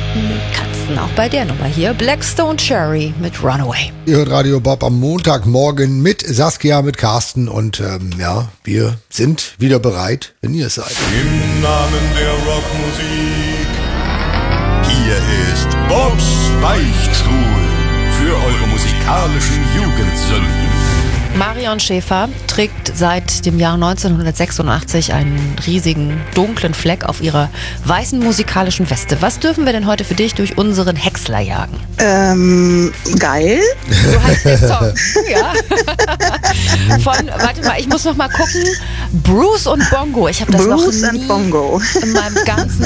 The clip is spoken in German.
Katzen. Auch bei der Nummer hier. Blackstone Cherry mit Runaway. Ihr hört Radio Bob am Montagmorgen mit Saskia, mit Carsten und wir sind wieder bereit, wenn ihr es seid. Im Namen der Rockmusik, hier ist Bobs Beichtstuhl für eure musikalischen Jugendsünden. Marion Schäfer trägt seit dem Jahr 1986 einen riesigen, dunklen Fleck auf ihrer weißen musikalischen Weste. Was dürfen wir denn heute für dich durch unseren Häcksler jagen? Geil. So heißt der Song. Ja. Warte mal, ich muss noch mal gucken. Bruce und Bongo. Ich habe das Bruce noch and nie Bongo. in meinem ganzen